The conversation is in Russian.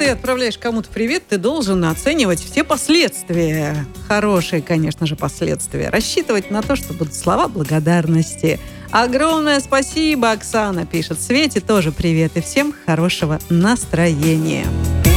ты отправляешь кому-то привет, ты должен оценивать все последствия. Хорошие, конечно же, последствия. Рассчитывать на то, что будут слова благодарности. Огромное спасибо, Оксана пишет. Свете тоже привет и всем хорошего настроения.